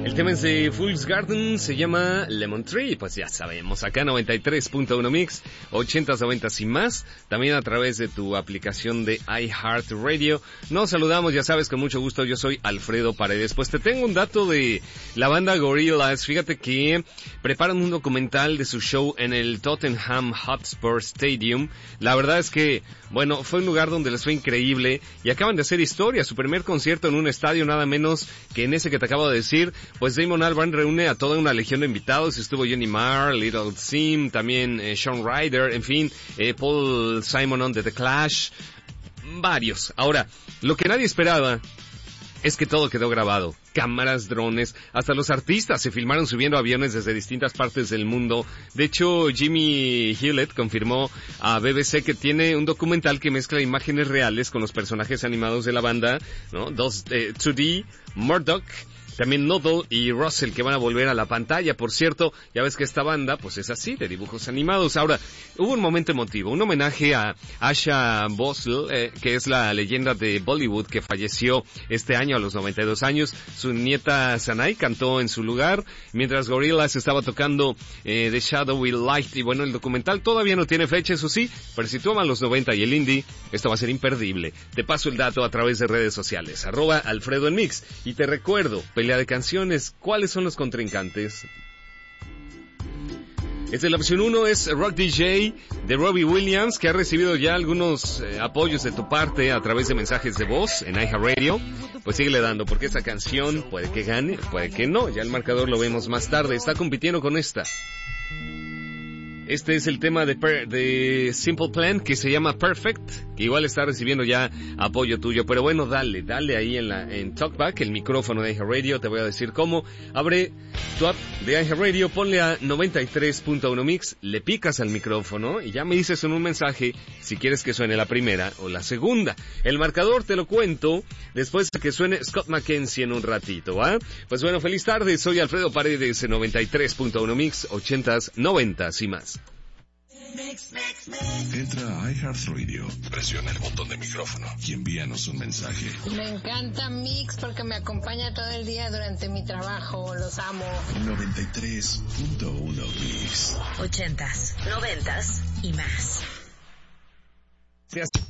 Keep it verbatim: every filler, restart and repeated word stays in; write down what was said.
El tema es de Fool's Garden, se llama Lemon Tree, pues ya sabemos, acá noventa y tres punto uno Mix, ochentas, noventas y más, también a través de tu aplicación de iHeartRadio. Nos saludamos, ya sabes, con mucho gusto, yo soy Alfredo Paredes. Pues te tengo un dato de la banda Gorillaz. Fíjate que preparan un documental de su show en el Tottenham Hotspur Stadium. La verdad es que, bueno, fue un lugar donde les fue increíble y acaban de hacer historia, su primer concierto en un estadio, nada menos que en ese que te acabo de decir. Pues Damon Albarn reúne a toda una legión de invitados. Estuvo Johnny Marr, Little Sim, también eh, Sean Ryder, en fin, eh, Paul Simonon de The Clash, varios. Ahora, lo que nadie esperaba es que todo quedó grabado. Cámaras, drones, hasta los artistas se filmaron subiendo aviones desde distintas partes del mundo. De hecho, Jimmy Hewlett confirmó a B B C que tiene un documental que mezcla imágenes reales con los personajes animados de la banda, ¿no? Dos, eh, dos D, Murdoch, también Noodle y Russell, que van a volver a la pantalla. Por cierto, ya ves que esta banda, pues es así, de dibujos animados. Ahora, hubo un momento emotivo, un homenaje a Asha Vosloo, eh, que es la leyenda de Bollywood que falleció este año a los noventa y dos años. Su nieta Sanai cantó en su lugar, mientras Gorillaz estaba tocando eh, The Shadowy Light. Y bueno, el documental todavía no tiene fecha, eso sí, pero si tú amas los noventa y el indie, esto va a ser imperdible. Te paso el dato a través de redes sociales, arroba Alfredo en Mix. Y te recuerdo, de canciones, ¿cuáles son los contrincantes? Desde la opción uno es Rock D J de Robbie Williams, que ha recibido ya algunos eh, apoyos de tu parte a través de mensajes de voz en iHeartRadio. Pues síguele dando, porque esta canción puede que gane, puede que no, ya el marcador lo vemos más tarde. Está compitiendo con esta. Este es el tema de, per, de Simple Plan, que se llama Perfect, que igual está recibiendo ya apoyo tuyo. Pero bueno, dale, dale ahí en la en Talkback, el micrófono de iHeartRadio. Te voy a decir cómo. Abre tu app de iHeartRadio, ponle a noventa y tres punto uno Mix, le picas al micrófono y ya me dices en un mensaje si quieres que suene la primera o la segunda. El marcador te lo cuento después de que suene Scott McKenzie en un ratito, ¿va? Pues bueno, feliz tarde, soy Alfredo Paredes en noventa y tres punto uno Mix, ochentas, noventas y más. Entra a iHeartRadio, presiona el botón de micrófono y envíanos un mensaje. Me encanta Mix porque me acompaña todo el día durante mi trabajo, los amo. noventa y tres punto uno Mix. Ochentas, noventas y más. Gracias.